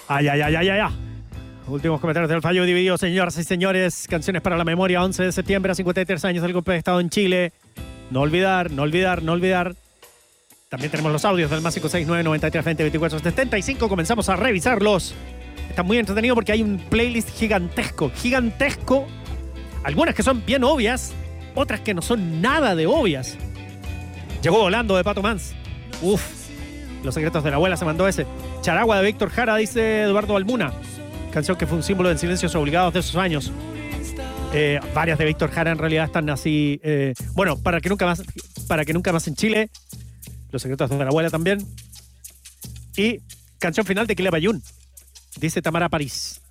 Ay, ay, ay, ay, ay, ay. Últimos comentarios del fallo dividido, señoras y señores. Canciones para la memoria, 11 de septiembre, a 53 años del golpe de Estado en Chile. No olvidar, no olvidar, no olvidar. También tenemos los audios del más 569 93 20 24 75. Comenzamos a revisarlos. Está muy entretenido porque hay un playlist gigantesco. Gigantesco. Algunas que son bien obvias, otras que no son nada de obvias. Llegó volando de Pato Mans. Uf. Los secretos de la abuela se mandó ese. Charagua de Víctor Jara, dice Eduardo Almuna. Canción que fue un símbolo de silencios obligados de esos años. Varias de Víctor Jara en realidad están así. Bueno, para que nunca más en Chile. Los secretos de la abuela también. Y canción final de Kila Bayún, dice Tamara París.